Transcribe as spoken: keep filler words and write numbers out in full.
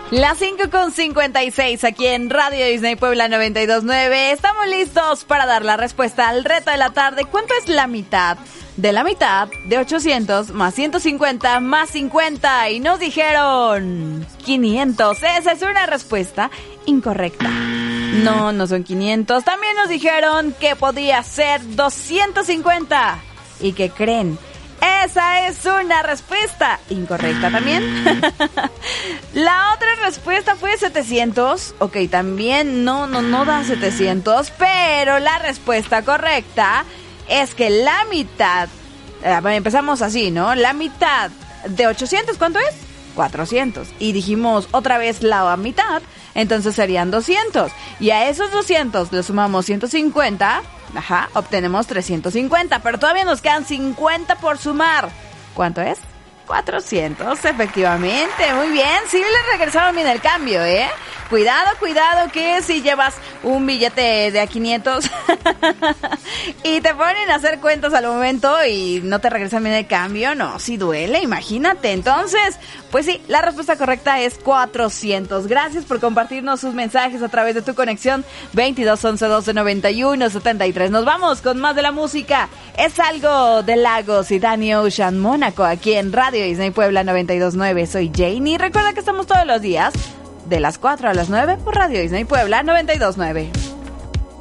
Las cinco con cincuenta y seis aquí en Radio Disney Puebla noventa y dos punto nueve. Estamos listos para dar la respuesta al reto de la tarde. ¿Cuánto es la mitad de la mitad de ochocientos más ciento cincuenta más cincuenta? Y nos dijeron quinientos. Esa es una respuesta incorrecta. No, no son quinientos. También nos dijeron que podía ser doscientos cincuenta. ¿Y qué creen? Esa es una respuesta incorrecta también. La otra respuesta fue setecientos. Ok, también no, no, no da setecientos. Pero la respuesta correcta es que la mitad... Eh, bueno, empezamos así, ¿no? La mitad de ochocientos, ¿cuánto es? cuatrocientos. Y dijimos otra vez la mitad, entonces serían doscientos. Y a esos doscientos le sumamos ciento cincuenta... Ajá, obtenemos trescientos cincuenta, pero todavía nos quedan cincuenta por sumar. ¿Cuánto es? cuatrocientos, efectivamente. Muy bien, sí le regresaron bien el cambio, ¿eh? Cuidado, cuidado, que si llevas un billete de a quinientos y te ponen a hacer cuentas al momento y no te regresan bien el cambio, no, sí duele, imagínate. Entonces, pues sí, la respuesta correcta es cuatrocientos. Gracias por compartirnos sus mensajes a través de tu conexión veintidós once doce noventa y uno setenta y tres. Nos vamos con más de la música. Es algo de Lagos y Danny Ocean, Mónaco, aquí en Radio Disney Puebla noventa y dos punto nueve. Soy Jane y recuerda que estamos todos los días de las cuatro a las nueve por Radio Disney Puebla noventa y dos punto nueve.